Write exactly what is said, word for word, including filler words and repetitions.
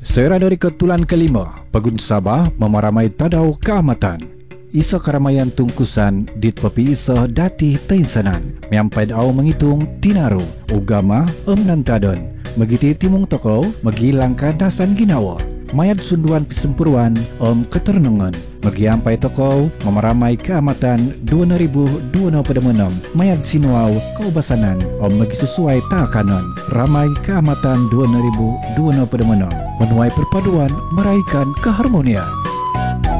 Serah dari ketulan kelima, Pegun Sabah memaramai tadau keamatan. Isa keramaian tungkusan dit pepi isa dati teinsanan. Miampai dau menghitung tinaru, ugama em nantadon. Megiti timung toko, megilangka dasan ginawa. Mayat sunduan pisempuruan om keternengan. Megiampai toko memaramai keamatan dua ribu dua puluh pada menam. Mayat sinuau kaubasanan om megi sesuai takanon. Ramai keamatan dua ribu dua puluh pada menam. Menuai perpaduan meraikan keharmonian.